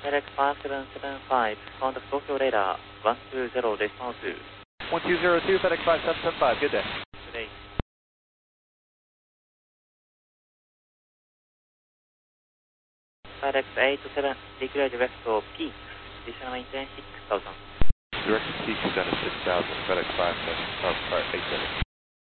FedEx 5775, contact Tokyo radar 120, decimal 2. 1202, FedEx 5775, good day. Good day. FedEx 87, declare direct to peak, additional maintain 6000. Direct to peak, descend to 6000, FedEx 87,